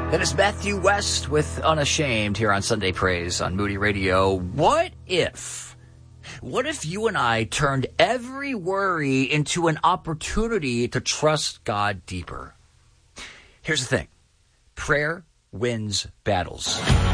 That is Matthew West with Unashamed here on Sunday Praise on Moody Radio. What if you and I turned every worry into an opportunity to trust God deeper? Here's the thing. Prayer wins battles.